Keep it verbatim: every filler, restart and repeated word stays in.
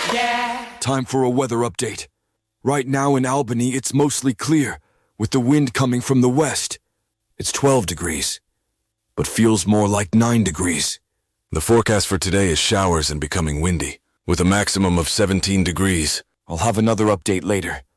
Time for a weather update. Right now in Albany, it's mostly clear, with the wind coming from the west. It's twelve degrees, but feels more like nine degrees. The forecast for today is showers and becoming windy, with a maximum of seventeen degrees. I'll have another update later.